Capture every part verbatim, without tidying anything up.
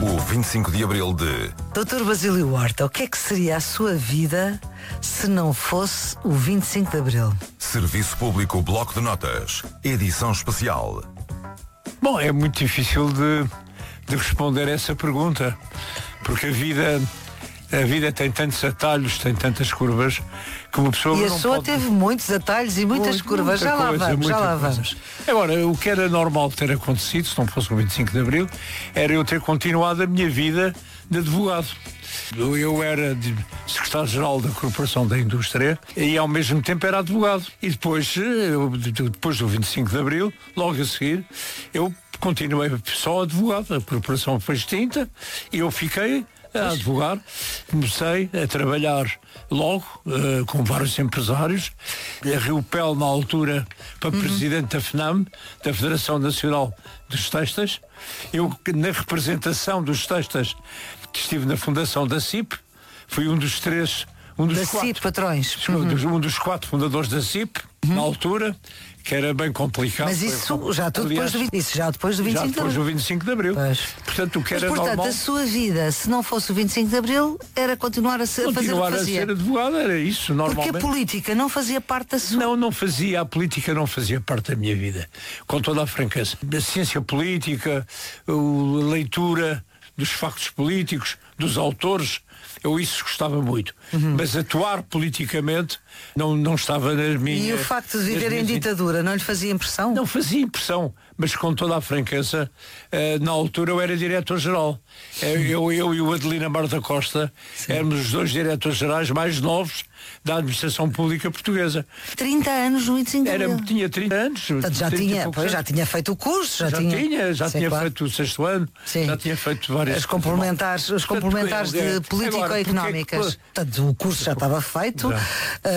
O vinte e cinco de Abril de... doutor Basílio Horta, o que é que seria a sua vida se não fosse o vinte e cinco de Abril? Serviço Público Bloco de Notas. Edição especial. Bom, é muito difícil de, de responder essa pergunta, porque a vida, a vida tem tantos atalhos, tem tantas curvas, que uma pessoa E a não sua pode... teve muitos atalhos e muitas Muito, curvas. muita Já lá coisa, vamos, já muita lá coisa. vamos. Agora, o que era normal ter acontecido, se não fosse o vinte e cinco de Abril, era eu ter continuado a minha vida de advogado. Eu era de secretário-geral da Corporação da Indústria e ao mesmo tempo era advogado. E depois, eu, depois do vinte e cinco de Abril, logo a seguir, eu continuei só advogado. A corporação foi extinta e eu fiquei a advogar. Comecei a trabalhar logo uh, com vários empresários. A Rio Pel, na altura, para uhum. presidente da FNAM, da Federação Nacional dos Textas. Eu, na representação dos textas, estive na fundação da C I P, fui um dos três, um dos da quatro, C I P, patrões. Um, uhum. dos, um dos quatro fundadores da C I P, uhum. na altura, que era bem complicado. Mas isso foi, já, tudo aliás, depois do, isso já depois do vinte e cinco já depois de Abril. do vinte e cinco de Abril. Pois. Portanto, o que Mas, era portanto, normal... a sua vida, se não fosse o vinte e cinco de Abril, era continuar a, ser, continuar a fazer o que fazia. a ser advogado, era isso, normalmente. Porque a política não fazia parte da sua... Não, não fazia, a política não fazia parte da minha vida, com toda a franqueza. A ciência política, a leitura dos factos políticos, dos autores, eu isso gostava muito. Uhum. Mas atuar politicamente não, não estava nas minhas... E o facto de viver em ditadura não lhe fazia impressão? Não fazia impressão, mas com toda a franqueza, na altura eu era diretor-geral. Eu, eu e o Adelino Amar da Costa Sim. éramos os dois diretores-gerais mais novos da administração pública portuguesa. trinta anos no vinte e cinco de Era, Abril. Tinha trinta anos. Portanto, já, tinha, pois, já tinha feito o curso. Já, já tinha, tinha, já Sim, tinha claro. feito o sexto ano, Sim. já tinha feito várias... As complementares, os complementares de político-económicas. Portanto, o curso já estava feito, uh,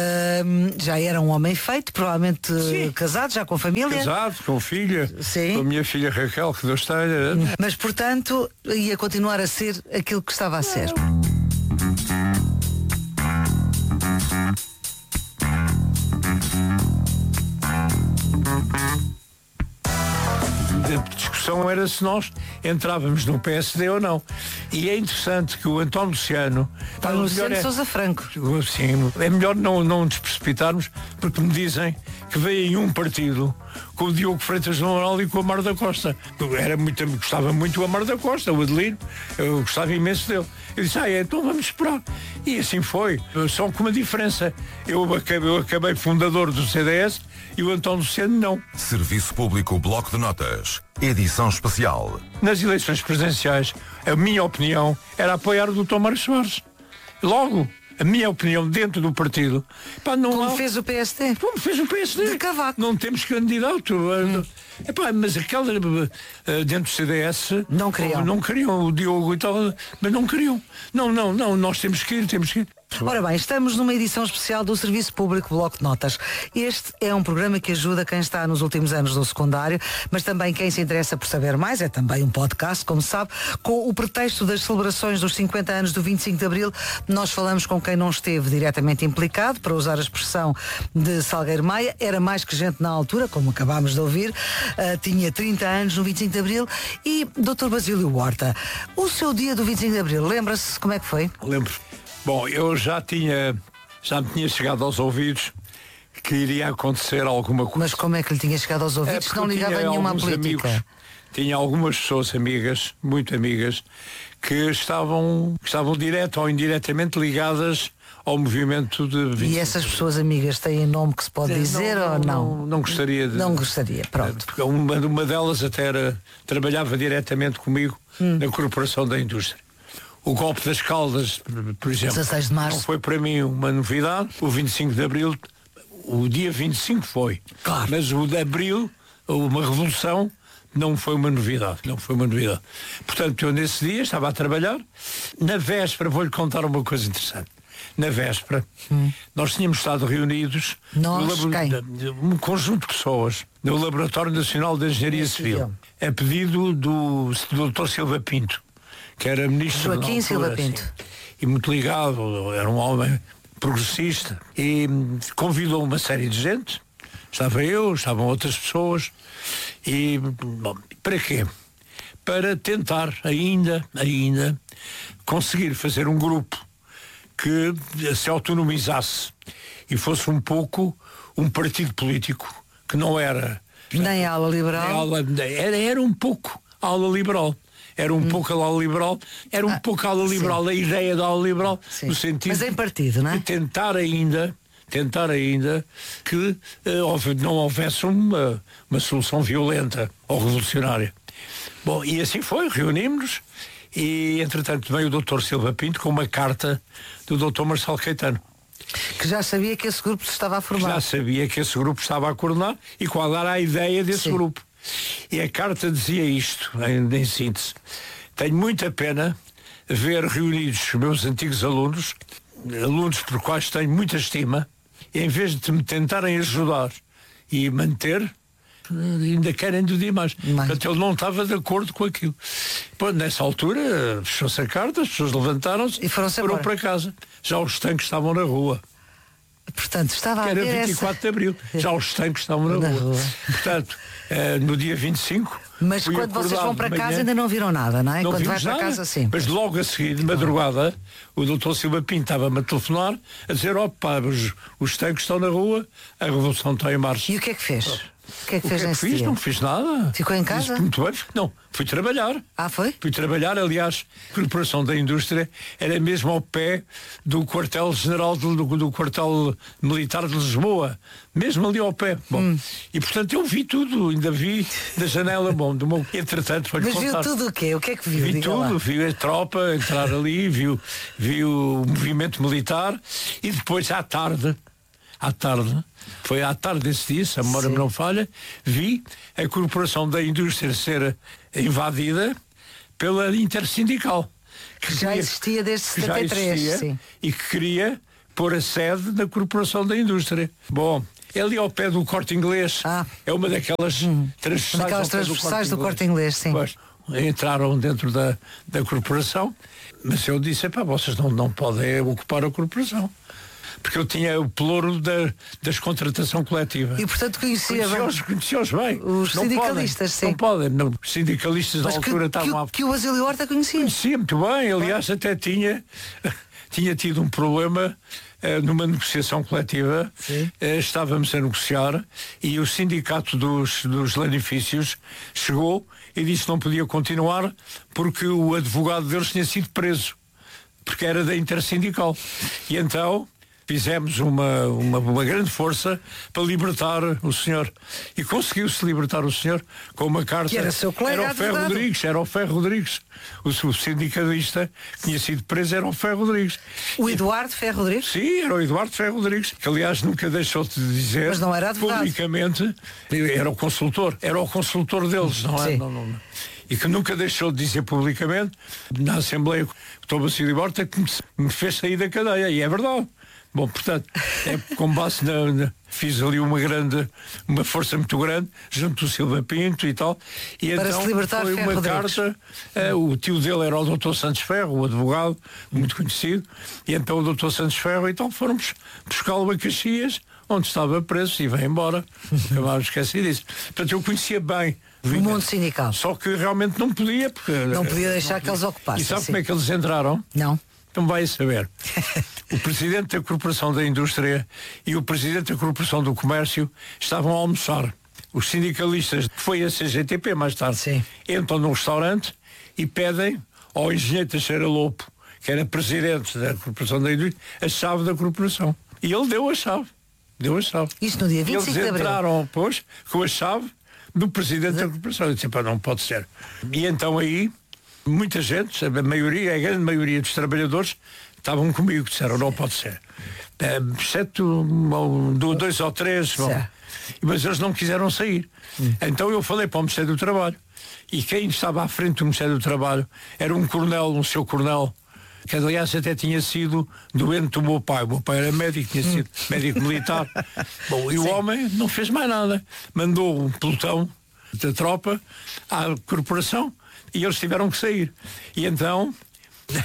já era um homem feito, provavelmente Sim. casado, já com família. Casado, com filha, Sim. com a minha filha Raquel, que Deus tenha. Mas, portanto, ia continuar a ser aquilo que estava a ser. A discussão era se nós entrávamos no P S D ou não. E é interessante que o António Luciano... Está no Luciano é, Sousa Franco. Sim, é melhor não, não nos precipitarmos, porque me dizem que veio em um partido com o Diogo Freitas no Amaral e com o Amar da Costa. Eu era muito, gostava muito do Amar da Costa, o Adelino, eu gostava imenso dele. Eu disse, ah, é, então vamos esperar. E assim foi, só com uma diferença. Eu acabei, eu acabei fundador do C D S e o António Luciano não. Serviço Público Bloco de Notas. Edição especial. Nas eleições presidenciais, a minha opinião era apoiar o doutor Mário Soares. Logo, a minha opinião dentro do partido. Pá, não Como há... fez o P S D? Como fez o P S D? De Cavaco. Não temos candidato. Hum. Epá, mas aquela dentro do C D S não queriam. Não queriam o Diogo e tal, mas não queriam. Não, não, não, nós temos que ir, temos que ir. Ora bem, estamos numa edição especial do Serviço Público Bloco de Notas. Este é um programa que ajuda quem está nos últimos anos do secundário, mas também quem se interessa por saber mais. É também um podcast, como sabe. Com o pretexto das celebrações dos cinquenta anos do vinte e cinco de Abril, nós falamos com quem não esteve diretamente implicado, para usar a expressão de Salgueiro Maia. Era mais que gente na altura, como acabámos de ouvir. Uh, tinha trinta anos no vinte e cinco de Abril. E, doutor Basílio Horta, o seu dia do vinte e cinco de Abril, lembra-se como é que foi? Lembro. Bom, eu já tinha, já me tinha chegado aos ouvidos que iria acontecer alguma coisa. Mas como é que lhe tinha chegado aos ouvidos? É Se não ligava nenhuma à política? Amigos, tinha algumas pessoas amigas, muito amigas, que estavam, que estavam direto ou indiretamente ligadas ao movimento de vinte e cinco. E essas pessoas amigas têm nome que se pode dizer não, ou não? Não, não gostaria de... Não gostaria, pronto. Porque uma, uma delas até era, trabalhava diretamente comigo hum. na Corporação da Indústria. O golpe das Caldas, por exemplo, dezasseis de março. Não foi para mim uma novidade. O vinte e cinco de Abril, o dia vinte e cinco foi. Claro. Mas o de Abril, uma revolução, não foi uma novidade. Não foi uma novidade. Portanto, eu nesse dia estava a trabalhar. Na véspera, vou-lhe contar uma coisa interessante. Na véspera, hum. nós tínhamos estado reunidos, nós, no quem? um conjunto de pessoas, no Laboratório Nacional de Engenharia é Civil, a pedido do, do doutor Silva Pinto, que era ministro Joaquim Silva Pinto. Assim, e muito ligado, era um homem progressista, e convidou uma série de gente. Estava eu, estavam outras pessoas. E, bom, para quê? para tentar ainda, ainda conseguir fazer um grupo que se autonomizasse e fosse um pouco um partido político que não era nem a ala liberal, ala, era, era um pouco a ala liberal. Era um hum. pouco a ala liberal, era um ah, pouco a ala liberal, sim. A ideia da ala liberal, sim. No sentido Mas em partido, não é? de tentar ainda, tentar ainda que uh, não houvesse uma, uma solução violenta ou revolucionária. Bom, e assim foi, reunimos-nos e, entretanto, veio o doutor Silva Pinto com uma carta do doutor Marcelo Caetano. Que já sabia que esse grupo se estava a formar. Já sabia que esse grupo estava a coordenar e qual era a ideia desse sim. grupo. E a carta dizia isto, em, em síntese: tenho muita pena ver reunidos os meus antigos alunos, alunos por quais tenho muita estima, e em vez de me tentarem ajudar e manter, ainda querem do dia mais. mais. Portanto, ele não estava de acordo com aquilo. Bom, nessa altura, fechou-se a carta, as pessoas levantaram-se e foram para casa. Já os tanques estavam na rua. Portanto, estava que a era vinte e quatro essa... de abril, já os tanques estavam na, na rua. rua. Portanto, uh, no dia vinte e cinco. Mas quando vocês vão para casa ainda não viram nada, não é? Não quando vai para nada, casa, sim. Mas logo a seguir, de madrugada, o doutor Silva Pinto estava-me a telefonar a dizer: ó, pá, os, os tanques estão na rua, a revolução está em marcha. E o que é que fez? O que é que o fez que é que nesse fiz? dia? Não fiz nada. Ficou em casa? Disse, muito bem, não, fui trabalhar. Ah, foi? Fui trabalhar, aliás, a Corporação da Indústria era mesmo ao pé do quartel-general do, do, do quartel militar de Lisboa, mesmo ali ao pé. Bom, hum. E portanto eu vi tudo, ainda vi da janela, bom, do meu... entretanto foi-lhe contar. Mas viu tudo o quê? O que é que viu? Vi Diga tudo, lá. vi a tropa entrar ali, vi, vi o movimento militar e depois à tarde, à tarde, foi à tarde desse dia, se a memória me não falha, vi a Corporação da Indústria ser invadida pela Intersindical. Que já queria, existia desde setenta e três, existia, sim. E que queria pôr a sede da Corporação da Indústria. Bom, é ali ao pé do Corte Inglês, ah. é uma daquelas hum. transversais, daquelas transversais do, Corte Inglês, sim. Pois, entraram dentro da, da Corporação, mas eu disse: pá, vocês não, não podem ocupar a Corporação. Porque eu tinha o pelouro da descontratação coletiva. E portanto conhecia Conhecia-os conhecia bem. Os não sindicalistas, podem, sim. Não podem, não. Os sindicalistas Mas da que, altura estavam que, a... que o Basílio Horta conhecia. Conhecia muito bem, aliás, até tinha, tinha tido um problema uh, numa negociação coletiva. Uh, estávamos a negociar e o sindicato dos, dos lanifícios chegou e disse que não podia continuar porque o advogado deles tinha sido preso, porque era da Intersindical. E então fizemos uma, uma, uma grande força para libertar o senhor. E conseguiu-se libertar o senhor com uma carta. Que era seu colega Era o Ferro Rodrigues, era o Ferro Rodrigues. O, o sindicalista que tinha sido preso era o Ferro Rodrigues. O Eduardo Ferro Rodrigues? Sim, era o Eduardo Ferro Rodrigues, que aliás nunca deixou de dizer. Mas não era advogado. Publicamente, era o consultor. Era o consultor deles, não é? Não, não, não. E que nunca deixou de dizer publicamente, na Assembleia que estou Basílio Horta, que me fez sair da cadeia. E é verdade. Bom, portanto, é com base na, na... Fiz ali uma grande, uma força muito grande, junto do Silva Pinto e tal. E para então se libertar foi Ferro uma Rodrigues. carta, uh, o tio dele era o doutor Santos Ferro, o advogado, muito conhecido, e então o doutor Santos Ferro, então fomos buscá-lo a Caxias, onde estava preso, e veio embora. Nunca mais esqueci disso. Portanto, eu conhecia bem o mundo sindical. Só que realmente não podia, porque... Não podia deixar não podia. que eles ocupassem. E sabe sim. como é que eles entraram? Não. Então vai saber. O presidente da Corporação da Indústria e o presidente da Corporação do Comércio estavam a almoçar. Os sindicalistas, que foi a C G T P mais tarde, sim. entram num restaurante e pedem ao engenheiro Teixeira Lopo, que era presidente da Corporação da Indústria, a chave da corporação. E ele deu a chave. Deu a chave. Isso no dia vinte e cinco de abril. Eles entraram, pois, com a chave do presidente da corporação. Eu disse: pá, não pode ser. E então aí, muita gente, a maioria, a grande maioria dos trabalhadores estavam comigo, disseram: não pode ser. Exceto um, dois ou três, bom, mas eles não quiseram sair. Hum. Então eu falei para o Ministério do Trabalho, e quem estava à frente do Ministério do Trabalho era um coronel, um seu coronel, que aliás até tinha sido doente do meu pai. O meu pai era médico, tinha sido hum. médico militar. Bom, e Sim. o homem não fez mais nada. Mandou um pelotão da tropa à corporação e eles tiveram que sair. E então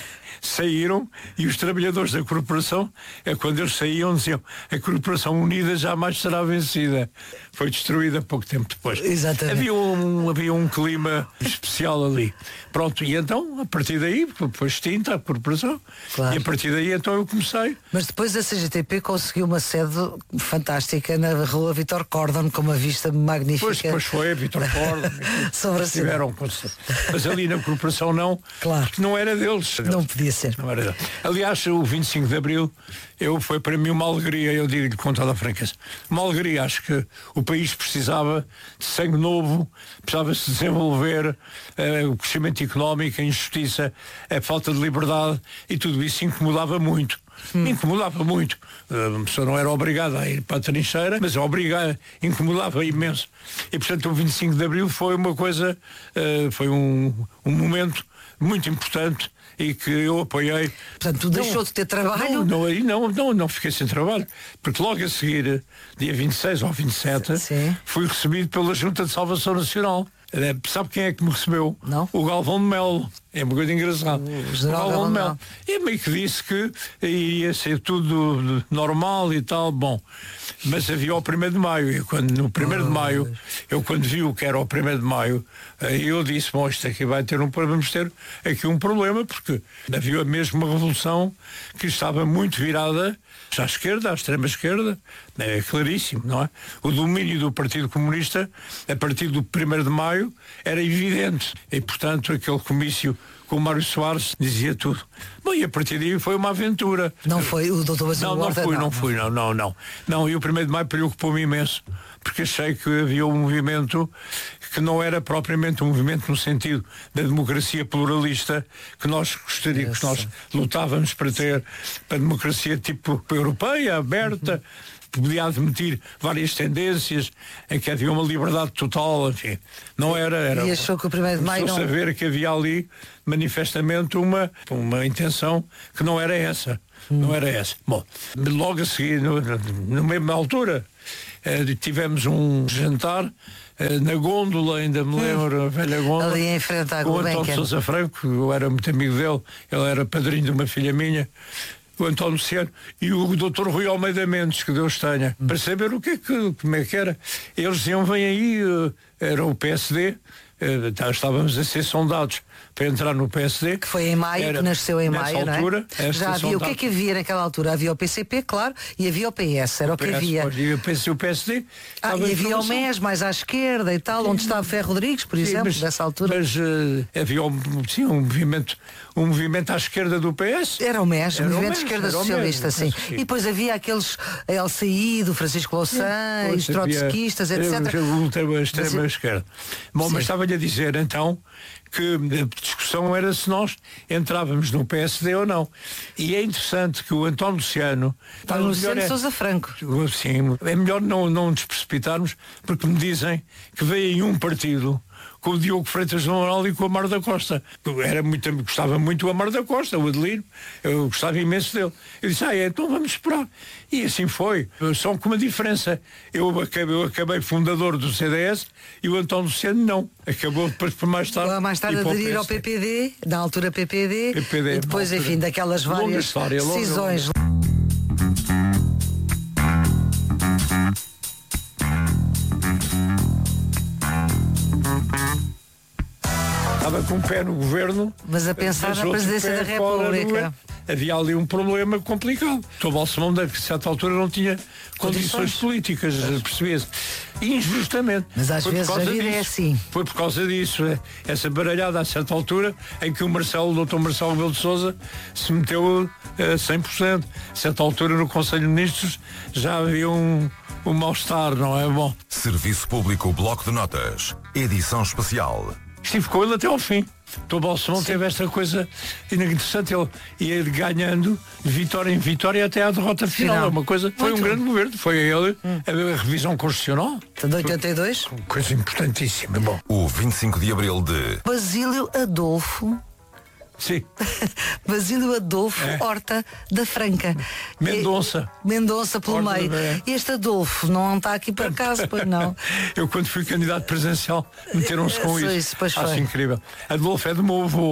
saíram e os trabalhadores da corporação, é quando eles saíam, diziam a corporação unida jamais será vencida. Foi destruída pouco tempo depois. Exatamente. Havia um, havia um clima especial ali. Pronto, e então, a partir daí, foi extinta a corporação, claro. E a partir daí então eu comecei. Mas depois a C G T P conseguiu uma sede fantástica na rua Vítor Cordon, com uma vista magnífica. Pois, depois foi, Vítor Cordon. Sobre a tiveram, mas ali na corporação não, claro. Porque não era deles. Não podia ser. Não era deles. Aliás, o vinte e cinco de Abril eu, foi para mim uma alegria, eu digo-lhe com toda a franqueza. Uma alegria, acho que o país precisava de sangue novo, precisava se desenvolver uh, o crescimento económico, a injustiça, a falta de liberdade, e tudo isso incomodava muito. Hum. Incomodava muito. A pessoa não era obrigada a ir para a trincheira, mas obrigada, incomodava imenso. E portanto o vinte e cinco de Abril foi uma coisa, uh, foi um, um momento muito importante e que eu apoiei. Portanto, tu deixou não, de ter trabalho? Não, não, não, não, não fiquei sem trabalho, porque logo a seguir, dia vinte e seis ou vinte e sete, sim, fui recebido pela Junta de Salvação Nacional. Sabe quem é que me recebeu? Não. O Galvão de Melo. É uma coisa engraçada. O, o Galvão de Melo. E meio que disse que ia ser tudo normal e tal. Bom, mas havia o primeiro de maio. Eu, quando, no primeiro oh, de maio, Deus. eu quando vi o que era o primeiro de maio, eu disse, bom, isto aqui vai ter um problema, vamos ter aqui um problema, porque havia mesmo uma revolução que estava muito virada à esquerda, à extrema esquerda, é claríssimo, não é? O domínio do Partido Comunista, a partir do primeiro de maio, era evidente. E, portanto, aquele comício com o Mário Soares dizia tudo. Bom, e a partir daí foi uma aventura. Não foi o doutor Basílio Não, não Horta, fui, não, não fui, não, não, não. Não, e o primeiro de maio preocupou-me imenso, porque achei que havia um movimento que não era propriamente um movimento no sentido da democracia pluralista que nós gostaríamos, que nós lutávamos para ter, para a democracia tipo europeia, aberta, uhum. Podia admitir várias tendências em que havia uma liberdade total, enfim. Não era, era. E achou que o primeiro de maio não... saber que havia ali manifestamente uma, uma intenção que não era essa. Hum. Não era essa. Bom, logo a seguir, no, na mesma altura, eh, tivemos um jantar eh, na Gôndola, ainda me lembro, hum. a velha Gôndola. Ali em frente à com o António Sousa Franco, eu era muito amigo dele, ele era padrinho de uma filha minha. O António Luciano e o doutor Rui Almeida Mendes, que Deus tenha, para saber o que é que, como é que era. Eles diziam, vem aí, era o P S D, estávamos a ser sondados para entrar no P S D. Que foi em maio, era, que nasceu em maio, altura, não é? Já havia, sondado. O que é que havia naquela altura? Havia o P C P, claro, e havia o P S, era o, o que P S, havia. Pode, e o P S D. Ah, e havia o M E S mais à esquerda e tal, sim, onde estava Ferro Rodrigues, por sim, exemplo, mas, dessa altura. Mas uh, havia um, sim, um movimento, um movimento à esquerda do P S. Era o M E S, o movimento de esquerda socialista, sim. E depois havia aqueles a L C I, do Francisco Louçã, os trotskistas, etcétera. A extrema esquerda. Bom, sim, mas estava-lhe a dizer então que a discussão era se nós entrávamos no P S D ou não. E é interessante que o António Luciano... António Luciano é, Sousa Franco. Sim, é melhor não, não nos precipitarmos, porque me dizem que veio aí um partido com o Diogo Freitas do Amaral e com o Amaro da Costa. Eu era muito, gostava muito do Amaro da Costa, o Adelino, eu gostava imenso dele. Eu disse, ah, é, então vamos esperar. E assim foi, só com uma diferença. Eu acabei, eu acabei fundador do C D S e o António Luciano não. Acabou depois, por mais tarde... Mais tarde aderir ao P P D, na altura P P D, P P D e depois, enfim, daquelas várias longa história, decisões... Longa, longa. Estava com um pé no governo, mas a pensar mas na presidência da República. Havia ali um problema complicado. O Balsemão, a certa altura, não tinha condições, condições políticas, percebia-se. Injustamente. Mas às foi vezes a vida é assim. Foi por causa disso, essa baralhada a certa altura, em que o Marcelo, o doutor Marcelo Rebelo de Sousa, se meteu a cem por cento. A certa altura, no Conselho de Ministros, já havia um, um mal-estar, não é bom? Serviço Público Bloco de Notas, edição especial. Estive com ele até ao fim. O Balsemão teve esta coisa interessante, ele ia ganhando de vitória em vitória até à derrota final. final. Uma coisa, foi Muito um grande governo, foi ele, hum. a revisão constitucional. De oitenta e dois? Coisa importantíssima. Bom. O vinte e cinco de Abril de Basílio Adolfo. Sim. Basílio Adolfo é. Horta da Franca. Mendonça. E, Mendonça pelo Horta meio. Este Adolfo não está aqui por acaso, pois não. Eu quando fui candidato presidencial meteram-se com isso. isso pois Acho foi. incrível. Adolfo é do meu avô.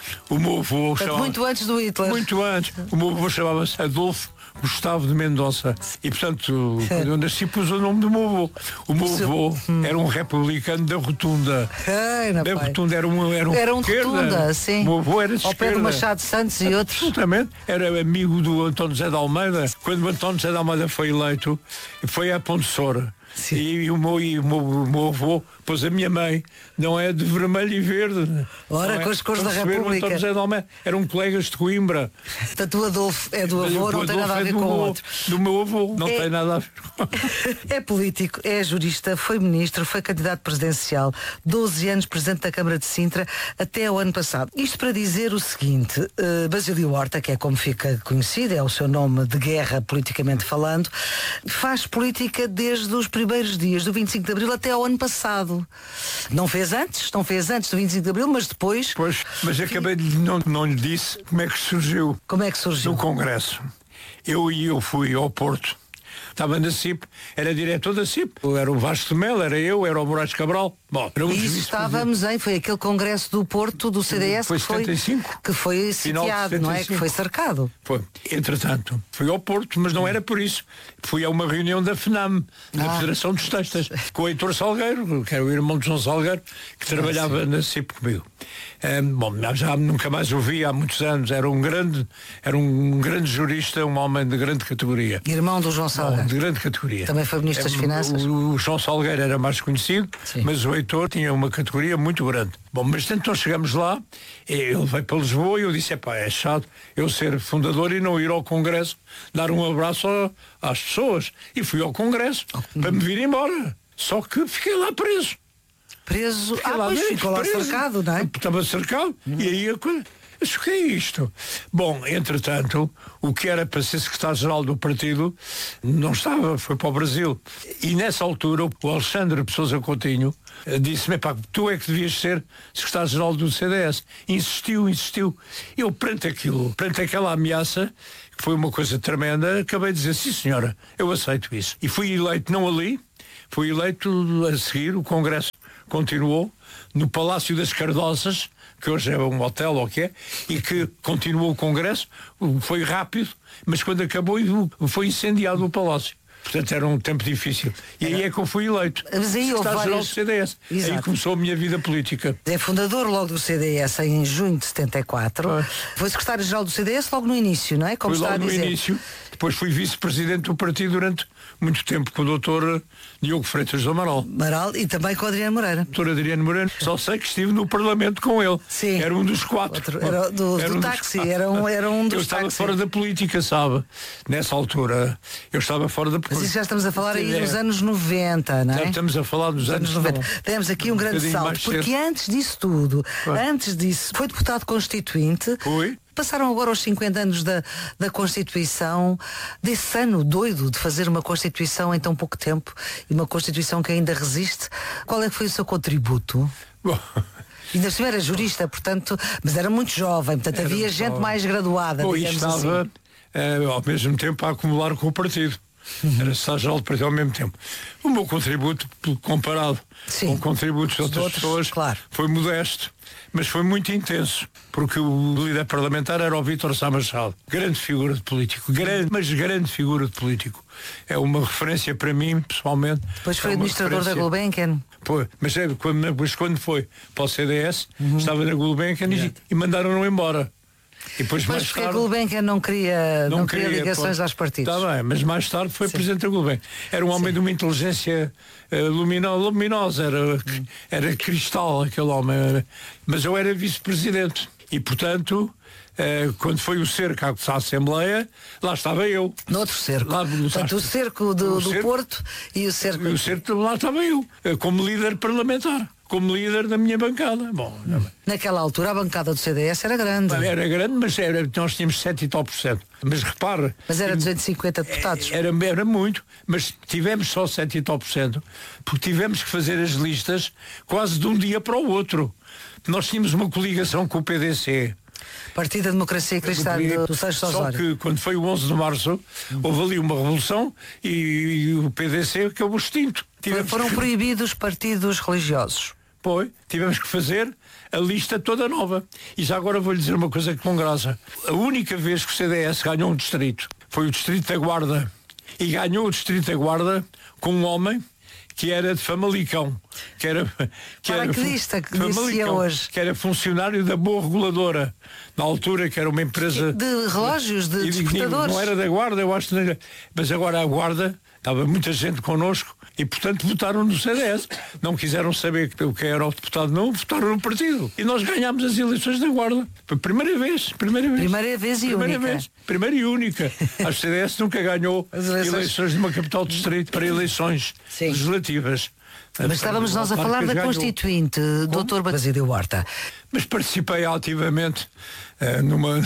O meu avô chamava... Muito antes do Hitler. Muito antes. O meu avô chamava-se Adolfo Gustavo de Mendonça. E, portanto, quando eu nasci, pus o nome do meu avô. O meu avô era um republicano da Rotunda. Ai, da Rotunda era um era um, era um de Rotunda, sim. O meu avô era de Ao pé do Machado Santos e outros. Absolutamente. Era amigo do António José de Almeida. Quando o António José de Almeida foi eleito, foi a Ponte Soura. E, e, o meu, e o, meu, o meu avô, pois a minha mãe, não é de vermelho e verde. Ora, com as cores da República. José de Almeida, eram colegas de Coimbra. Portanto, o Adolfo é do avô, não tem nada a ver com o outro. Do meu avô, não é, tem nada a ver com É político, é jurista, foi ministro, foi candidato presidencial, doze anos presidente da Câmara de Sintra, até o ano passado. Isto para dizer o seguinte, uh, Basílio Horta, que é como fica conhecido, é o seu nome de guerra politicamente falando, faz política desde os primeiros dias do vinte e cinco de Abril até ao ano passado. Não fez antes, não fez antes do vinte e cinco de Abril, mas depois... Pois, mas acabei de não, não lhe disse como é que surgiu. Como é que surgiu? No Congresso. Eu e eu fui ao Porto. Estava na C I P, era diretor da C I P. Era o Vasco de Melo, era eu, era o Moraes Cabral. Bom, era um e isso estávamos em, foi aquele congresso do Porto, do C D S, foi que foi, setenta e cinco. que foi sitiado, não é? Que foi cercado. Foi. Entretanto, fui ao Porto, mas não era por isso. Fui a uma reunião da FNAM, da ah. Federação dos Textas, com o Heitor Salgueiro, que era o irmão de João Salgueiro, que trabalhava ah, na C I P comigo. Um, bom, já nunca mais o vi há muitos anos. Era um grande, era um grande jurista, um homem de grande categoria. Irmão do João Salgueiro. Bom, de grande categoria. Também foi ministro das é, Finanças. O, o João Salgueiro era mais conhecido, sim, mas o Heitor tinha uma categoria muito grande. Bom, mas então chegamos lá, ele veio para Lisboa e eu disse, epá, é chato eu ser fundador e não ir ao Congresso, dar um abraço a, às pessoas. E fui ao Congresso oh, para me vir embora. Só que fiquei lá preso. Preso? Fiquei ah, lá pois dentro, ficou lá preso. cercado, não é? Estava cercado. Hum. E aí a coisa... Mas o que é isto? Bom, entretanto, o que era para ser secretário-geral do partido não estava, foi para o Brasil. E nessa altura o Alexandre de Sousa Coutinho disse-me, pá, tu é que devias ser secretário-geral do C D S. Insistiu, insistiu. Eu, perante aquilo, perante aquela ameaça, que foi uma coisa tremenda, acabei de dizer, sim senhora, eu aceito isso. E fui eleito não ali, fui eleito a seguir, o Congresso continuou, no Palácio das Cardosas, que hoje é um hotel ou o que é, e que continuou o Congresso, foi rápido, mas quando acabou foi incendiado o Palácio. Portanto, era um tempo difícil. E aí é que eu fui eleito. Mas aí houve várias... do C D S. Exato. Aí começou a minha vida política. É fundador logo do C D S em junho de setenta e quatro. Ah. Foi secretário-geral do C D S logo no início, não é? Como foi está logo a dizer. no início. Depois fui vice-presidente do partido durante muito tempo com o doutor Diogo Freitas do Amaral. Amaral e também com o Adriano Moreira. doutor Adriano Moreira. Só sei que estive no Parlamento com ele. Sim. Era um dos quatro. Outro, era do, era do um táxi. Dos era, um, era um dos Eu estava táxi. fora da política, sabe? Nessa altura. Eu estava fora da política. Mas isso já estamos a falar aí dos anos noventa, não é? Já estamos a falar dos anos, anos noventa. Temos aqui um, um grande salto, porque cedo. antes disso tudo, foi. antes disso, foi deputado constituinte. Foi. Passaram agora os cinquenta anos da, da Constituição, desse ano doido de fazer uma Constituição em tão pouco tempo e uma Constituição que ainda resiste. Qual é que foi o seu contributo? Bom. Ainda assim era jurista, portanto, mas era muito jovem, portanto era havia gente jovem. mais graduada. Bom, e estava assim. uh, ao mesmo tempo a acumular com o partido. Uhum. Era secretário-geral do partido ao mesmo tempo. O meu contributo, comparado Sim. com contributos de outras outros, pessoas, claro. foi modesto, mas foi muito intenso, porque o líder parlamentar era o Vítor Sá Machado. Grande figura de político, grande, mas grande figura de político. É uma referência para mim, pessoalmente. Depois foi é administrador da Gulbenkian. Foi, mas é, quando, mas quando foi para o C D S, uhum. estava na Gulbenkian e, e mandaram-no embora. E depois, mas mais porque tarde, a Gulbenkian não queria, não, não queria ligações pô, aos partidos. Está bem, mas mais tarde foi Sim. presidente da Gulbenkian. Era um homem Sim. de uma inteligência uh, lumino, luminosa, era, hum. era cristal aquele homem. Era, mas eu era vice-presidente. E, portanto, uh, quando foi o cerco à Assembleia, lá estava eu. No outro cerco. Lá, portanto, o cerco do, o do cerco, Porto e o cerco... E o cerco, lá estava eu, uh, como líder parlamentar. Como líder da minha bancada. Bom, naquela altura a bancada do C D S era grande. Era grande, mas era, nós tínhamos sete e tal por cento. Mas repare... Mas era duzentos e cinquenta deputados. Era, era muito, mas tivemos só sete e tal por cento, porque tivemos que fazer as listas quase de um dia para o outro. Nós tínhamos uma coligação com o P D C. Partido da Democracia Cristã do, do Seixo Osório. Só que quando foi o onze de março, houve ali uma revolução e, e o P D C acabou extinto. Tivemos... Foram proibidos partidos religiosos. Foi, tivemos que fazer a lista toda nova. E já agora vou-lhe dizer uma coisa que com graça. A única vez que o C D S ganhou um distrito foi o distrito da Guarda. E ganhou o distrito da Guarda com um homem que era de Famalicão, que era, que era que dizia hoje. que era funcionário da Boa Reguladora, na altura, que era uma empresa de relógios, de despertadores. Não era da Guarda, eu acho que não era, mas agora a Guarda, estava muita gente connosco e, portanto, votaram no C D S. Não quiseram saber o que era o deputado, não, votaram no partido. E nós ganhámos as eleições da Guarda. Foi a primeira vez. Primeira vez, primeira vez e primeira única. Vez, primeira e única. A C D S nunca ganhou as eleições, eleições de uma capital de distrito para eleições Sim. legislativas. Mas estávamos nós a falar da ganhou. Constituinte, doutor Basílio Horta. Mas participei ativamente uh, numa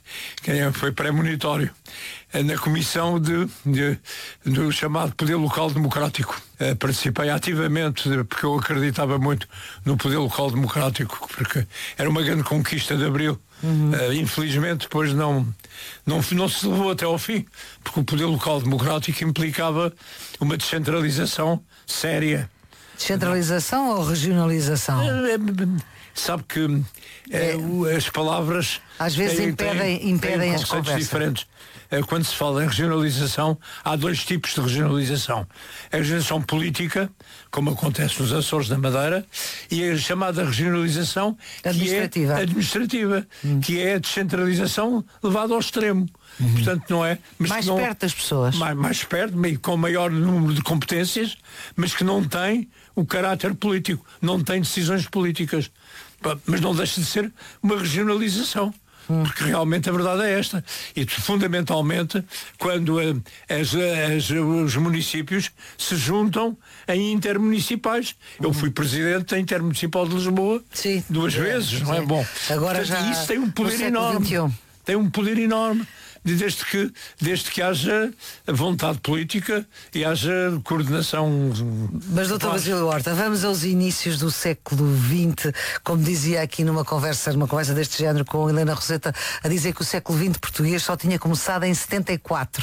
quem foi pré-monitório uh, na comissão de, de, do chamado Poder Local Democrático. Uh, participei ativamente porque eu acreditava muito no Poder Local Democrático, porque era uma grande conquista de Abril. Uhum. Uh, infelizmente depois não, não, não se levou até ao fim, porque o Poder Local Democrático implicava uma descentralização séria. Descentralização ou regionalização? É, é, sabe que é, é, as palavras às vezes têm, impedem, têm, impedem têm as conversas diferentes. É, quando se fala em regionalização, há dois tipos de regionalização. A regionalização política, como acontece nos Açores da Madeira, e a chamada regionalização administrativa, que é, administrativa hum. que é a descentralização levada ao extremo. Uhum. Portanto, não é. Mas mais não, perto das pessoas. Mais, mais perto, com maior número de competências, mas que não tem o caráter político, não tem decisões políticas. Mas não deixa de ser uma regionalização. Hum. Porque realmente a verdade é esta. E fundamentalmente quando uh, as, as, os municípios se juntam em intermunicipais. Hum. Eu fui presidente da Intermunicipal de Lisboa Sim. duas é, vezes, não é? Bom, agora portanto, já isso tem um poder enorme. vinte e um. Tem um poder enorme. Desde que, desde que haja vontade política e haja coordenação. Mas, doutor Basílio Horta, vamos aos inícios do século vinte, como dizia aqui numa conversa, numa conversa deste género com a Helena Roseta, a dizer que o século vinte português só tinha começado em setenta e quatro.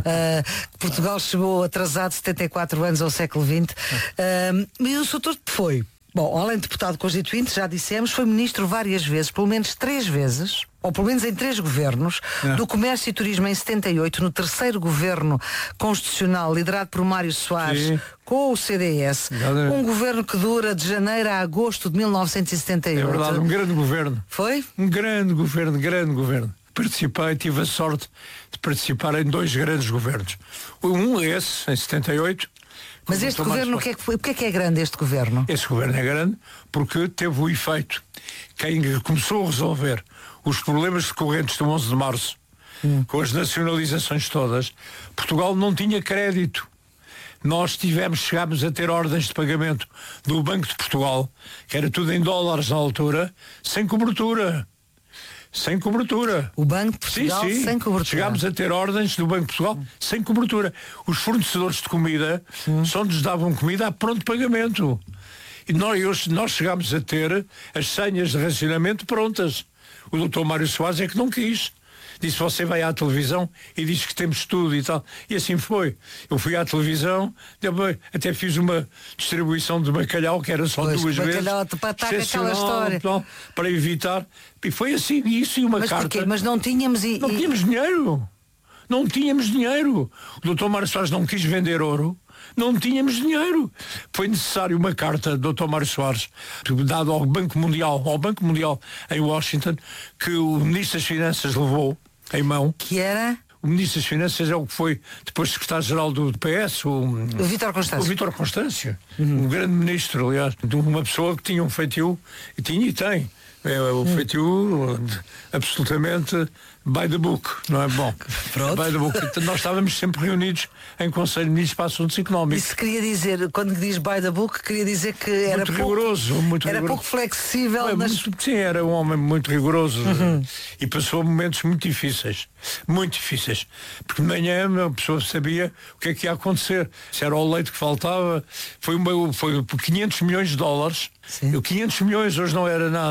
uh, Portugal chegou atrasado setenta e quatro anos ao século vinte. Uh, e o doutor foi? Bom, além de deputado constituinte, já dissemos, foi ministro várias vezes, pelo menos três vezes, ou pelo menos em três governos, é. do Comércio e Turismo em setenta e oito, no terceiro governo constitucional, liderado por Mário Soares, Sim. com o C D S. Um governo que dura de janeiro a agosto de mil novecentos e setenta e oito. É verdade, um grande governo. Foi? Um grande governo, grande governo. Participei, tive a sorte de participar em dois grandes governos. Um, esse, em setenta e oito, mas este governo, o que, é que foi, o que é que é grande este governo? Este governo é grande porque teve o efeito. Quem começou a resolver os problemas decorrentes do onze de março, hum. com as nacionalizações todas, Portugal não tinha crédito. Nós tivemos, chegámos a ter ordens de pagamento do Banco de Portugal, que era tudo em dólares na altura, sem cobertura. Sem cobertura. O Banco de Portugal sim, sim. sem cobertura. Chegámos a ter ordens do Banco de Portugal hum. sem cobertura. Os fornecedores de comida hum. só nos davam comida a pronto pagamento. E nós, nós chegámos a ter as senhas de racionamento prontas. O doutor Mário Soares é que não quis. Disse, você vai à televisão e diz que temos tudo e tal. E assim foi. Eu fui à televisão, até fiz uma distribuição de bacalhau, que era só pois, duas vezes. Bacalhau de pataca, aquela história. Tal, para evitar. E foi assim, isso e uma Mas carta. Porquê? Mas não tínhamos... E, não e... tínhamos dinheiro. Não tínhamos dinheiro. O doutor Mário Soares não quis vender ouro. Não tínhamos dinheiro. Foi necessário uma carta do doutor Mário Soares, dado ao Banco Mundial, ao Banco Mundial em Washington, que o Ministro das Finanças levou em mão. Que era? O Ministro das Finanças é o que foi depois secretário-geral do P S, o, o Vítor Constâncio. O Vítor Constâncio, uhum. um grande ministro, aliás, de uma pessoa que tinha um feitio, e tinha e tem, é o feitio absolutamente by the book, não é? Bom, Pronto. By the book. Nós estávamos sempre reunidos em Conselho de Ministros para Assuntos Económicos. Isso queria dizer, quando diz by the book, queria dizer que era muito pouco, rigoroso, muito era rigoroso. pouco flexível. É, nas... muito, sim, era um homem muito rigoroso uhum. e passou momentos muito difíceis, muito difíceis, porque de manhã a pessoa sabia o que é que ia acontecer, se era o leite que faltava, foi, uma, foi por quinhentos milhões de dólares. Sim. quinhentos milhões hoje não era nada.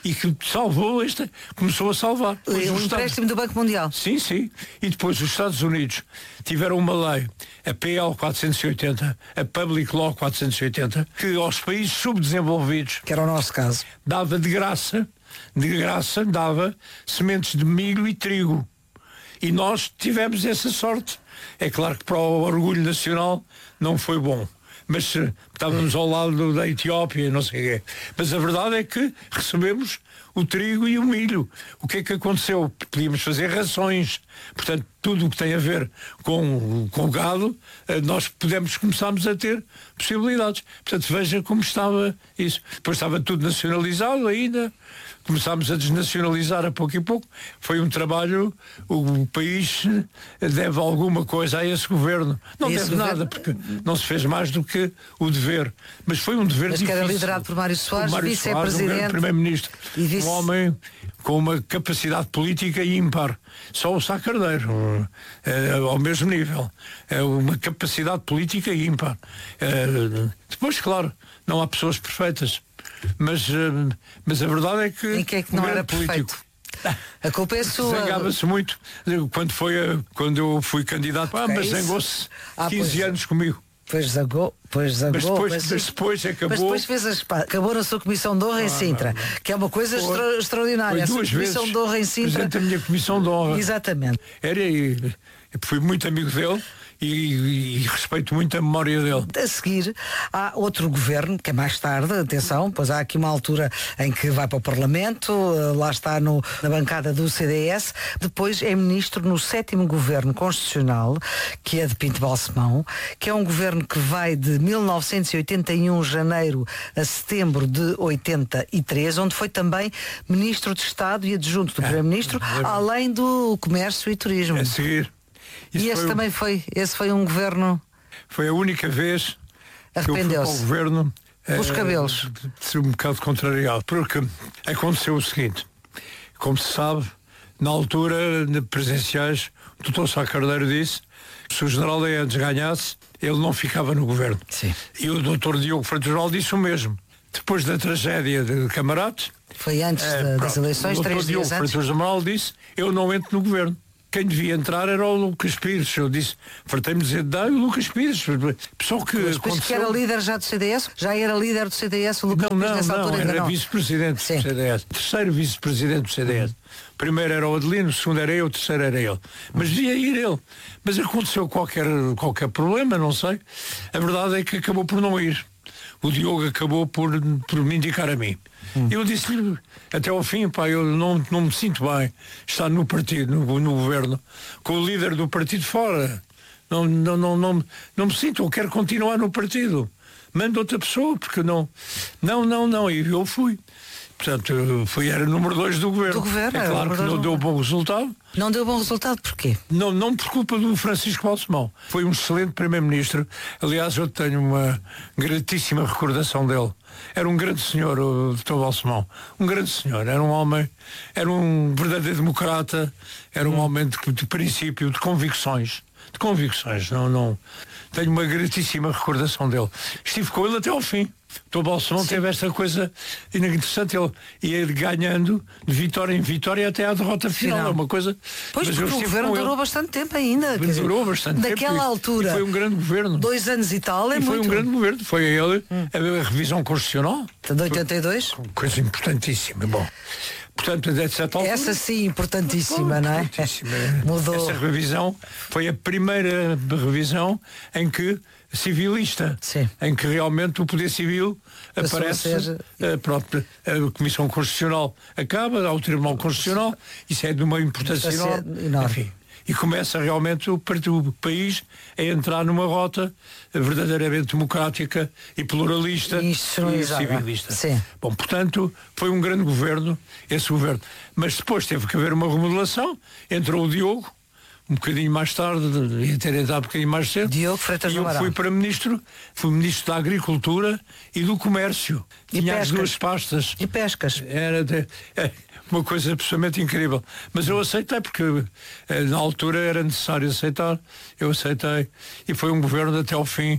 e que salvou esta, começou a salvar. O um empréstimo do Banco Mundial. Sim, sim. E depois os Estados Unidos tiveram uma lei, a P L quatrocentos e oitenta, a Public Law quatrocentos e oitenta, que aos países subdesenvolvidos, que era o nosso caso, dava de graça, de graça, dava sementes de milho e trigo. E nós tivemos essa sorte. É claro que para o orgulho nacional não foi bom. Mas uh, estávamos ao lado da Etiópia, não sei o quê. Mas a verdade é que recebemos o trigo e o milho. O que é que aconteceu? Podíamos fazer rações. Portanto, tudo o que tem a ver com, com o gado, uh, nós pudemos, começámos a ter possibilidades. Portanto, veja como estava isso. Depois estava tudo nacionalizado ainda. Começámos a desnacionalizar a pouco e pouco. Foi um trabalho, o país deve alguma coisa a esse governo. Não esse deve governo... nada, porque não se fez mais do que o dever. Mas foi um dever Mas difícil. que era liderado por Mário Soares, vice-presidente. Um primeiro-ministro. Vice... Um homem com uma capacidade política ímpar. Só o Sá Carneiro, é, ao mesmo nível. É uma capacidade política ímpar. É, depois, claro, não há pessoas perfeitas. Mas, mas a verdade é que, em que é que não um era político. Perfeito? A culpa é sua. Zangava-se muito quando, foi a, quando eu fui candidato, ah, mas zangou-se ah, quinze pois, anos comigo. Pois zangou, pois zangou. Mas depois, mas, mas depois acabou. Mas depois fez as, acabou na sua comissão de honra em Sintra, não, não. que é uma coisa extra, extraordinária. Foi a duas sua comissão vezes de honra em Sintra. Presidente da minha comissão de honra. Exatamente. Era, e, fui muito amigo dele. E, e, e respeito muito a memória dele. A seguir há outro governo, que é mais tarde, atenção, pois há aqui uma altura em que vai para o Parlamento, lá está no, na bancada do C D S, depois é ministro no sétimo governo constitucional, que é de Pinto Balsemão, que é um governo que vai de mil novecentos e oitenta e um, janeiro, a setembro de oitenta e três, onde foi também ministro de Estado e adjunto do primeiro-ministro, é, é além do comércio e turismo. A seguir. Isso e esse foi também um, foi, esse foi um governo... Foi a única vez que eu fui para o governo... Os uh, cabelos. De ser um bocado contrariado, porque aconteceu o seguinte, como se sabe, na altura, de presenciais, o doutor Sá Carneiro disse que se o general Leandros ganhasse, ele não ficava no governo. Sim. E o doutor Diogo Freitas disse o mesmo. Depois da tragédia de Camarates... Foi antes uh, das eleições, três dias antes. O doutor Diogo Freitas disse, eu não entro no governo. Quem devia entrar era o Lucas Pires. Eu disse, fartei-me dizer, dá o Lucas Pires. Pessoal que Lucas Pires, que era líder já do C D S? Já era líder do C D S, o Lucas não, Pires não, nessa não, altura? Era não, era vice-presidente do C D S. Terceiro vice-presidente do C D S. O primeiro era o Adelino, o segundo era eu, o terceiro era ele. Mas devia ir ele. Mas aconteceu qualquer, qualquer problema, não sei. A verdade é que acabou por não ir. O Diogo acabou por, por me indicar a mim. Hum. Eu disse-lhe, até ao fim, pá, eu não, não me sinto bem estar no partido, no, no governo, com o líder do partido fora. Não, não, não, não, não me sinto, eu quero continuar no partido. Manda outra pessoa, porque não. Não, não, não. E eu fui. Portanto, fui, era número dois do governo. Do governo, é claro que não deu bom resultado. Não deu bom resultado porquê? Não, não por culpa do Francisco Balsemão. Foi um excelente primeiro-ministro. Aliás, eu tenho uma gratíssima recordação dele. Era um grande senhor, o doutor Balsemão. Um grande senhor. Era um homem, era um verdadeiro democrata, era um homem de, de princípio, de convicções. De convicções. Não, não. Tenho uma gratíssima recordação dele. Estive com ele até ao fim. O Balsemão teve esta coisa interessante, ele ia ganhando de vitória em vitória até à derrota final, final. É uma coisa. Pois, porque o governo durou ele. bastante tempo ainda. Durou dizer, bastante naquela tempo. Naquela altura. Foi um grande governo. Dois anos e tal, é e muito. Foi um grande governo. Foi a ele hum. a revisão constitucional. De oitenta e dois? Foi coisa importantíssima. Bom. Portanto, de certa altura, essa sim, importantíssima, não é? Importantíssima. Mudou. Essa revisão foi a primeira revisão em que civilista, sim. em que realmente o poder civil Passou aparece, a, ser... a, própria, a Comissão Constitucional acaba, ao Tribunal Constitucional, isso é de uma importância enorme. enorme. Enfim, e começa realmente o, o país a entrar numa rota verdadeiramente democrática e pluralista e, e civilista. Sim. Bom, portanto, foi um grande governo, esse governo. Mas depois teve que haver uma remodelação, entrou o Diogo, um bocadinho mais tarde, ia ter entrado um bocadinho mais cedo. Diogo Freitas e eu fui para ministro, fui ministro da Agricultura e do Comércio. E Tinha pescas. as duas pastas. E pescas. Era de, é, uma coisa absolutamente incrível. Mas eu aceitei, porque na altura era necessário aceitar. Eu aceitei. E foi um governo até ao fim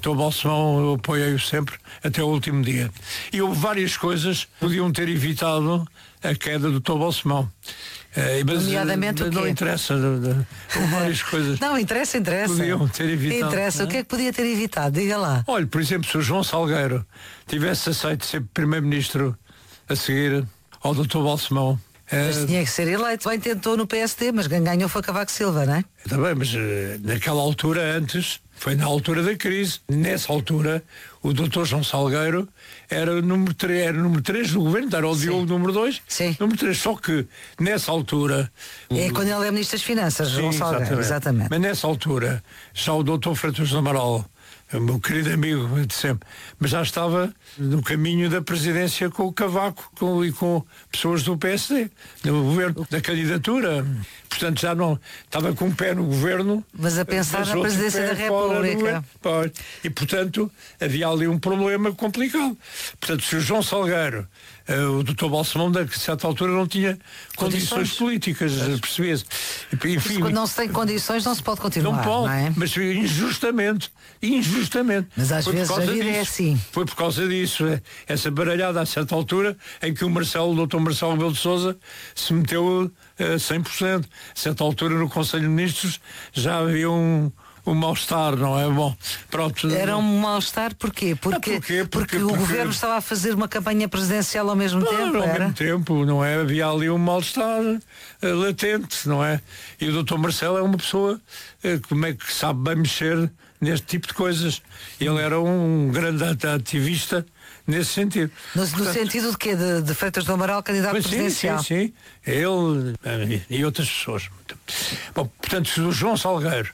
Doutor Balsemão, eu apoiei-o sempre até o último dia. E houve várias coisas que podiam ter evitado a queda do doutor Balsemão. Uh, mas Nomeadamente uh, o quê? Não interessa, uh, houve várias coisas. Não, interessa, interessa. Podiam ter evitado. Interessa, não é? O que é que podia ter evitado? Diga lá. Olha, por exemplo, se o João Salgueiro tivesse aceito ser primeiro-ministro a seguir ao doutor Balsemão. Mas uh, tinha que ser eleito. Bem tentou no P S D, mas quem ganhou foi Cavaco Silva, não é? Está bem, mas uh, naquela altura antes, foi na altura da crise, nessa altura, o doutor João Salgueiro era o número três, era o número três do governo, era o Diogo número dois, Sim. número três, só que nessa altura... É o... quando ele é Ministro das Finanças, Sim, João Salgueiro, exatamente. exatamente. Mas nessa altura, já o doutor Freitas do Amaral, o meu querido amigo de sempre, mas já estava no caminho da presidência com o Cavaco com, e com pessoas do P S D, no governo, da candidatura. Portanto, já não estava com um pé no governo. Mas a pensar mas na outro presidência pé da fora do República. governo. Pois. E, portanto, havia ali um problema complicado. Portanto, se o João Salgueiro, uh, o doutor Balsemão, a certa altura não tinha condições, condições políticas, percebia-se. Enfim, quando não se tem condições não se pode continuar, não pode, não é? mas injustamente, injustamente. Mas às Foi por vezes a causa vida disso. é assim. Foi por causa disso, é, essa baralhada a certa altura em que o Marcelo, o doutor Marcelo Rebelo de Sousa se meteu a cem por cento. A certa altura no Conselho de Ministros já havia um, um mal-estar, não é? Bom, pronto. Era um mal-estar porquê? Porque, Ah, porquê? porque, Porque- o porque- governo estava a fazer uma campanha presidencial ao mesmo Ah, tempo, ao era? mesmo tempo, não é? Havia ali um mal-estar eh, latente, não é? E o doutor Marcelo é uma pessoa eh, como é que sabe bem mexer neste tipo de coisas. Ele era um grande at- ativista nesse sentido. No, no Portanto, sentido de quê? De, de Freitas do Amaral, candidato Pois sim, presidencial. sim, sim. Ele eh, e outras pessoas. Bom, portanto, se o João Salgueiro,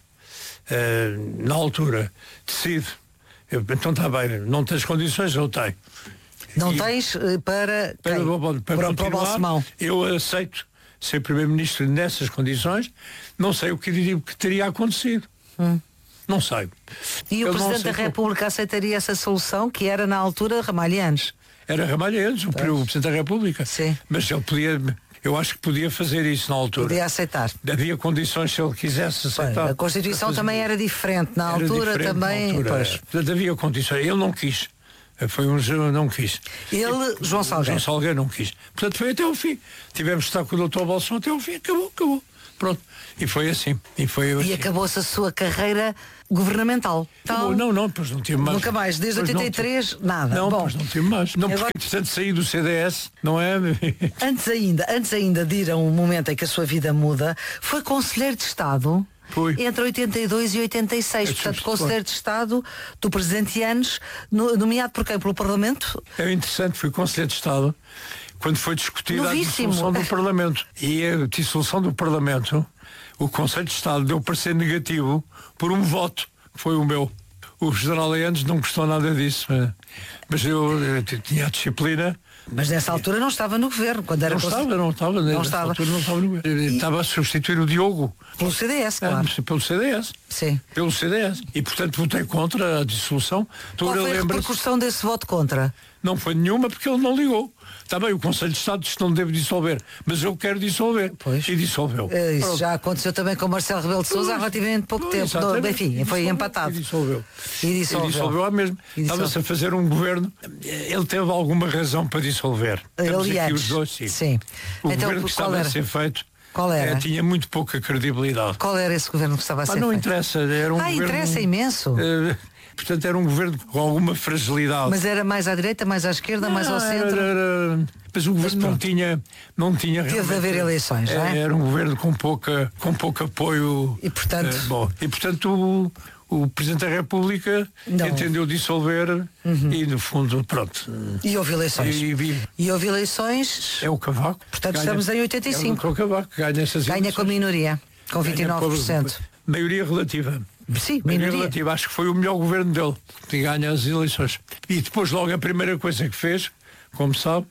eh, na altura, decide, eu, então está bem, não tens condições, eu tenho. Não E- tens eh, para, Para, quem? para, para, para, para o continuar, Balsemão. eu aceito ser primeiro-ministro nessas condições. Não sei o que, diria, que teria acontecido. Hum. Não sei. E o Eu não Presidente da sei República aceitaria essa solução, que era na altura Ramalhianes. Era Ramalheiros, o, o Presidente da República. Sim. Mas ele podia, eu acho que podia fazer isso na altura. Podia aceitar. Havia condições se ele quisesse aceitar. A Constituição para fazer também isso. era diferente na Era altura, diferente na também. altura, Pois. é. Portanto, havia condições. Ele não quis. Foi um jogo, não quis. Ele, João Salgueiro. João Salgueiro não quis. Portanto, foi até o fim. Tivemos que estar com o doutor Balsemão até o fim. Acabou, acabou. Pronto. E foi assim. E, foi assim. E acabou-se a sua carreira governamental. Acabou. Então, Não, não, pois não tive mais. Nunca mais, desde Pois não oitenta e três, tive- nada. Não, Bom, pois não tive mais. Não, agora- porque entretanto saí do C D S, não é? Antes ainda, antes ainda de ir a um momento em que a sua vida muda, foi Conselheiro de Estado. Fui. Entre oitenta e dois e oitenta e seis, É portanto, justo, Conselheiro de Estado do Presidente Yanes, no- nomeado por quem? Pelo Parlamento? É interessante, fui Conselheiro de Estado quando foi discutida Novíssimo. a dissolução do Parlamento. E a dissolução do Parlamento, o Conselho de Estado deu parecer negativo por um voto, que foi o meu. O general Eanes não gostou nada disso, mas- mas eu, eu t- tinha a disciplina. Mas nessa altura não estava no governo, quando era Não conselheiro- estava, não estava, Não nessa estava. altura não estava, no- estava a substituir o Diogo. Pelo C D S, claro. Ah, pelo C D S. Sim. Pelo C D S. E portanto votei contra a dissolução. Qual Toda foi a lembra-se- repercussão desse voto contra? Não foi nenhuma porque ele não ligou. Está bem, o Conselho de Estado disse que não devo dissolver, mas eu quero dissolver. Pois. E dissolveu. Eh, Isso Pronto. já aconteceu também com Marcelo Rebelo de Sousa há Pois, relativamente pouco pois, tempo. exatamente. No- enfim, E foi dissolveu, empatado. E dissolveu. E dissolveu. E dissolveu a mesmo. E dissolveu. Estava-se a fazer um governo. Ele teve alguma razão para dissolver. Estamos Ele aqui antes. os dois, sim. Sim. O Então, governo que qual estava era? a ser feito Qual era? eh, tinha muito pouca credibilidade. Qual era esse governo que estava a Ah, ser não feito? interessa. Era um Ah, governo, interessa imenso. eh, portanto, era um governo com alguma fragilidade. Mas era mais à direita, mais à esquerda, mais ao Não, era- centro? era- Mas o governo não tinha, não tinha Teve de realmente- haver eleições, não é? Era um governo com pouca, com pouco apoio. E, portanto- eh, bom, e portanto o, o Presidente da República Não. entendeu dissolver e no fundo, pronto. E houve eleições. E, e- E houve eleições, é o Cavaco. Portanto, Ganha- estamos em oitenta e cinco. É o Cavaco que ganha essas ganha com a eleições. minoria, com vinte e nove por cento. Ganha por- Maioria relativa. Sim, Maioria minoria. relativa. Acho que foi o melhor governo dele que ganha as eleições. E depois logo a primeira coisa que fez, como sabe,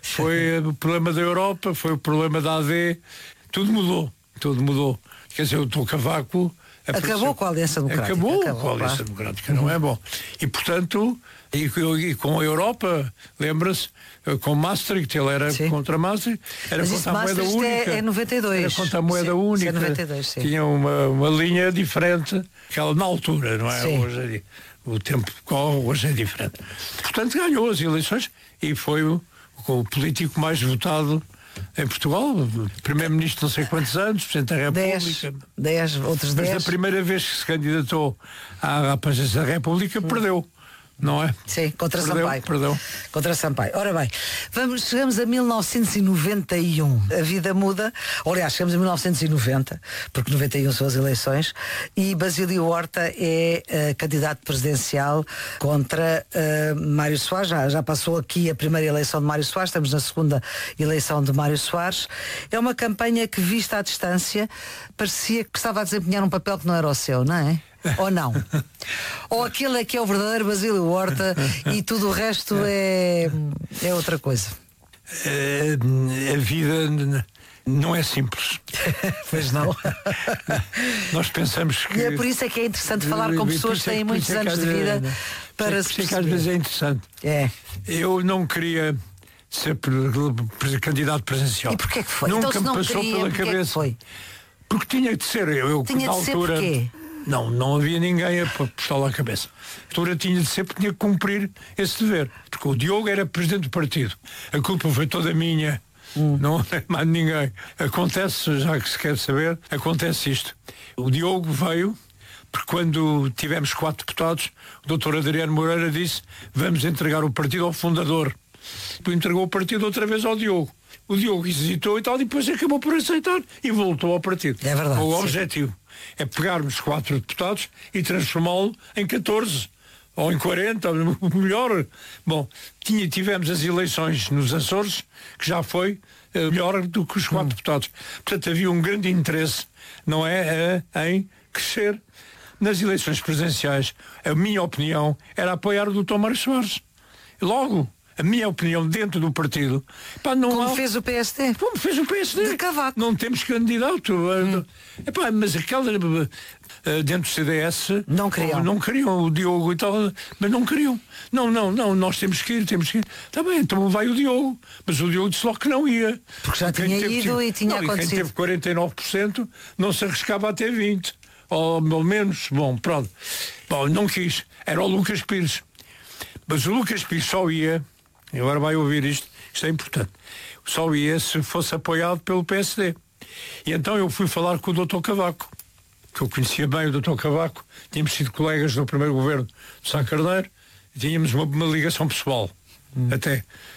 foi o problema da Europa, foi o problema da A D, tudo mudou, tudo mudou. Quer dizer, o Dr. Cavaco apareceu- Acabou com a Aliança Democrática. Acabou, Acabou, com a Aliança claro. Democrática, não é bom. E portanto, e, e com a Europa, lembra-se, com Maastricht, ele era Sim. contra Maastricht, era Mas contra isso a moeda Maastricht é- única. é noventa e dois. Era contra a moeda Sim, isso é única. noventa e dois, sim. Tinha uma, uma linha diferente, aquela na altura, não é? Sim. Hoje, O tempo corre, hoje é diferente. Portanto, ganhou as eleições e foi o, o político mais votado em Portugal. Primeiro-ministro não sei quantos anos, Presidente da República. Dez, outros dez. Mas a primeira vez que se candidatou à, à presidência da República, hum. perdeu. Não é? Sim, contra perdeu, Sampaio. Perdeu. Contra Sampaio. Ora bem, vamos, chegamos a mil novecentos e noventa e um. A vida muda. Aliás, chegamos a mil novecentos e noventa, porque noventa e um são as eleições, e Basílio Horta é uh, candidato presidencial contra uh, Mário Soares. Já, já passou aqui a primeira eleição de Mário Soares, estamos na segunda eleição de Mário Soares. É uma campanha que, vista à distância, parecia que estava a desempenhar um papel que não era o seu, não é? Ou não? Ou aquele é que é o verdadeiro Basílio Horta e tudo o resto é, é outra coisa? É, a vida não é simples. Pois não. Nós pensamos que... E é por isso é que é interessante falar com pessoas que têm muitos anos de vida para se perceber. Às vezes é interessante. É. Eu não queria ser candidato presidencial. E porquê que foi? Nunca então, me não passou queria, pela cabeça. Foi? Porque tinha de ser. Eu, eu tinha na de ser altura, porquê? Não, não havia ninguém a pôr à cabeça. A altura tinha de ser porque tinha que cumprir esse dever. Porque o Diogo era presidente do partido. A culpa foi toda minha. Hum. Não é mais de ninguém. Acontece, já que se quer saber, acontece isto. O Diogo veio, porque quando tivemos quatro deputados, o doutor Adriano Moreira disse: vamos entregar o partido ao fundador. Entregou o partido outra vez ao Diogo. O Diogo hesitou e tal, e depois acabou por aceitar e voltou ao partido. É verdade. O sim. objetivo é pegarmos quatro deputados e transformá-lo em catorze ou em quarenta, melhor. Bom, tinha, tivemos as eleições nos Açores, que já foi uh, melhor do que os quatro hum. deputados. Portanto, havia um grande interesse, não é, uh, em crescer. Nas eleições presidenciais, a minha opinião era apoiar o doutor Mário Soares. Logo, a minha opinião dentro do partido... Pá, não Como há... fez o P S D? Como fez o P S D? De Cavaco. Não temos candidato. Hum. Epá, mas aquela... dentro do C D S... Não queriam. Não queriam o Diogo e tal, mas não queriam. Não, não, não, nós temos que ir, temos que ir. Está bem, então vai o Diogo. Mas o Diogo disse logo que não ia. Porque já tinha teve, ido e tinha não, acontecido. E quem teve quarenta e nove por cento não se arriscava a ter vinte por cento. Ou pelo menos, bom, pronto. Bom, não quis. Era o Lucas Pires. Mas o Lucas Pires só ia... E agora vai ouvir isto, isto é importante. Só ia se fosse apoiado pelo P S D. E então eu fui falar com o doutor Cavaco, que eu conhecia bem o doutor Cavaco, tínhamos sido colegas no primeiro governo de Sá Carneiro, e tínhamos uma, uma ligação pessoal, hum. até.